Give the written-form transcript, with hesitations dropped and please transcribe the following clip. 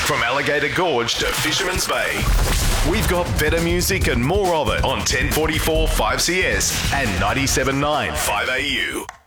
From Alligator Gorge to Fisherman's Bay. We've got better music and more of it on 1044 5CS and 97.9 5AU.